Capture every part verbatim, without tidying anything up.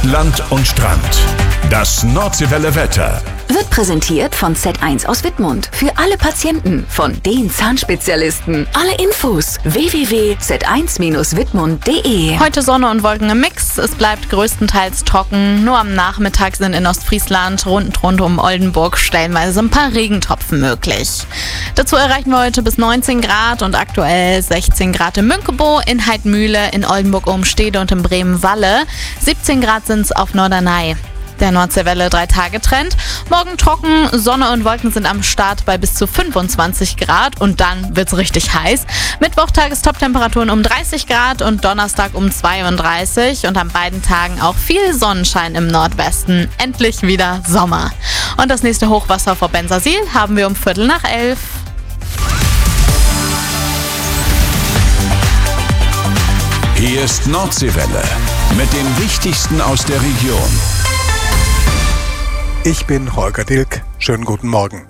Land und Strand. Das Nordseewelle Wetter wird präsentiert von Z eins aus Wittmund. Für alle Patienten von den Zahnspezialisten. Alle Infos w w w punkt z eins wittmund punkt de. Heute Sonne und Wolken im Mix. Es bleibt größtenteils trocken. Nur am Nachmittag sind in Ostfriesland rund und rund um Oldenburg stellenweise ein paar Regentropfen möglich. Dazu erreichen wir heute bis neunzehn Grad und aktuell sechzehn Grad in Münkebo, in Heidmühle, in Oldenburg-Obenstede und in Bremen-Walle. siebzehn Grad sind es auf Norderney. Der Nordseewelle drei Tage Trend. Morgen trocken, Sonne und Wolken sind am Start bei bis zu fünfundzwanzig Grad und dann wird's richtig heiß. Mittwoch Tagestop-Temperaturen um dreißig Grad und Donnerstag um zweiunddreißig und an beiden Tagen auch viel Sonnenschein im Nordwesten. Endlich wieder Sommer. Und das nächste Hochwasser vor Bensersiel haben wir um Viertel nach elf. Hier ist Nordseewelle mit dem Wichtigsten aus der Region. Ich bin Holger Dilk. Schönen guten Morgen.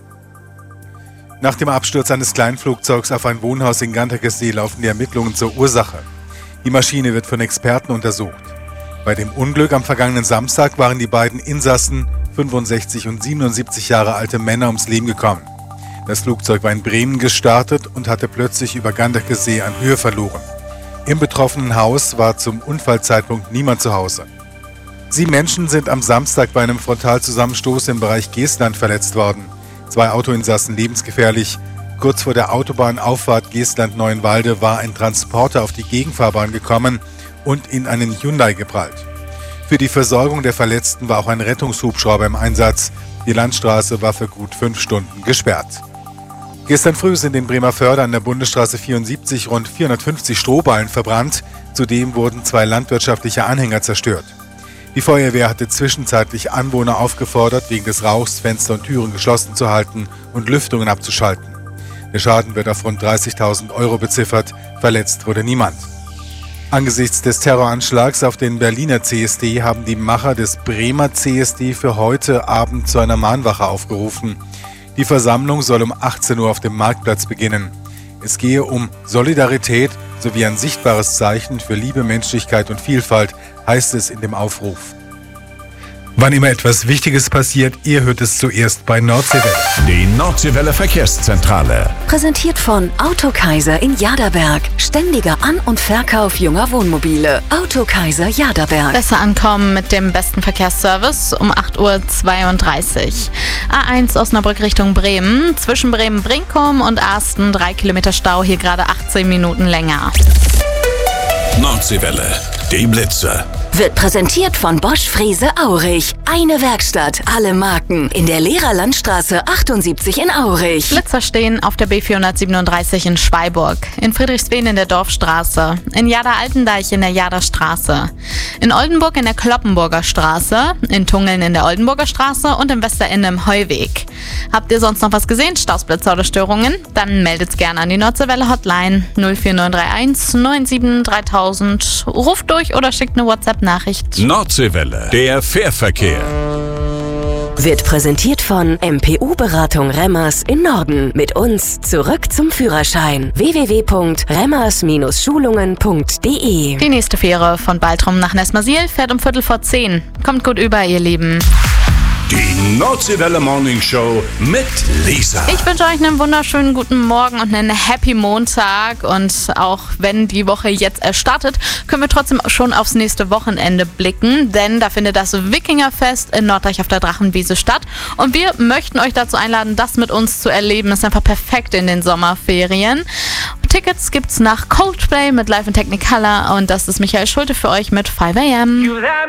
Nach dem Absturz eines Kleinflugzeugs auf ein Wohnhaus in Ganterkesee laufen die Ermittlungen zur Ursache. Die Maschine wird von Experten untersucht. Bei dem Unglück am vergangenen Samstag waren die beiden Insassen, fünfundsechzig und siebenundsiebzig Jahre alte Männer, ums Leben gekommen. Das Flugzeug war in Bremen gestartet und hatte plötzlich über Ganterkesee an Höhe verloren. Im betroffenen Haus war zum Unfallzeitpunkt niemand zu Hause. Sieben Menschen sind am Samstag bei einem Frontalzusammenstoß im Bereich Geestland verletzt worden. Zwei Autoinsassen lebensgefährlich. Kurz vor der Autobahnauffahrt Geestland-Neuenwalde war ein Transporter auf die Gegenfahrbahn gekommen und in einen Hyundai geprallt. Für die Versorgung der Verletzten war auch ein Rettungshubschrauber im Einsatz. Die Landstraße war für gut fünf Stunden gesperrt. Gestern früh sind in Bremervörde an der Bundesstraße vierundsiebzig rund vierhundertfünfzig Strohballen verbrannt. Zudem wurden zwei landwirtschaftliche Anhänger zerstört. Die Feuerwehr hatte zwischenzeitlich Anwohner aufgefordert, wegen des Rauchs Fenster und Türen geschlossen zu halten und Lüftungen abzuschalten. Der Schaden wird auf rund dreißigtausend Euro beziffert, verletzt wurde niemand. Angesichts des Terroranschlags auf den Berliner C S D haben die Macher des Bremer C S D für heute Abend zu einer Mahnwache aufgerufen. Die Versammlung soll um achtzehn Uhr auf dem Marktplatz beginnen. Es gehe um Solidarität sowie ein sichtbares Zeichen für Liebe, Menschlichkeit und Vielfalt, heißt es in dem Aufruf. Wann immer etwas Wichtiges passiert, ihr hört es zuerst bei Nordseewelle. Die Nordseewelle Verkehrszentrale. Präsentiert von Autokaiser in Jaderberg. Ständiger An- und Verkauf junger Wohnmobile. Autokaiser Jaderberg. Besser ankommen mit dem besten Verkehrsservice um acht Uhr zweiunddreißig. A eins Osnabrück Richtung Bremen. Zwischen Bremen-Brinkum und Arsten drei Kilometer Stau, hier gerade achtzehn Minuten länger. Nordseewelle, die Blitze. Wird präsentiert von Bosch Frese Aurich. Eine Werkstatt, alle Marken. In der Lehrerlandstraße achtundsiebzig in Aurich. Blitzer stehen auf der B vierhundertsiebenunddreißig in Schweiburg, in Friedrichswen in der Dorfstraße, in Jader-Altendeich in der Jaderstraße, in Oldenburg in der Kloppenburger Straße, in Tungeln in der Oldenburger Straße und im Westerende im Heuweg. Habt ihr sonst noch was gesehen, Stausblitzer oder Störungen? Dann meldet's gerne an die Nordseewelle Hotline null vier neun drei eins neun sieben dreitausend. Ruft durch oder schickt eine WhatsApp-Nachricht. Nordseewelle, der Fährverkehr. Wird präsentiert von M P U-Beratung Remmers in Norden. Mit uns zurück zum Führerschein. w w w punkt remmers schulungen punkt de. Die nächste Fähre von Baltrum nach Nesmasil fährt um Viertel vor zehn. Kommt gut über, ihr Lieben. Die Nordseewelle Morning Show mit Lisa. Ich wünsche euch einen wunderschönen guten Morgen und einen Happy Montag. Und auch wenn die Woche jetzt erst startet, können wir trotzdem schon aufs nächste Wochenende blicken. Denn da findet das Wikingerfest in Norddeich auf der Drachenwiese statt. Und wir möchten euch dazu einladen, das mit uns zu erleben. Das ist einfach perfekt in den Sommerferien. Tickets gibt's nach Coldplay mit Live in Technicolor. Und das ist Michael Schulte für euch mit five a m